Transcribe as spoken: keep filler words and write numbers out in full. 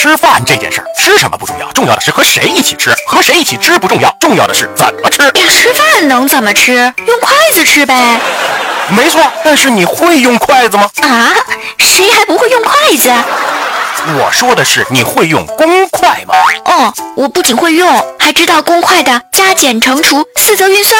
吃饭这件事儿，吃什么不重要，重要的是和谁一起吃。和谁一起吃不重要，重要的是怎么吃。 吃饭能怎么吃？用筷子吃呗。 没错，但是你会用筷子吗？ 啊，谁还不会用筷子？ 我说的是你会用公筷吗？ 哦，我不仅会用，还知道公筷的加减乘除、四则运算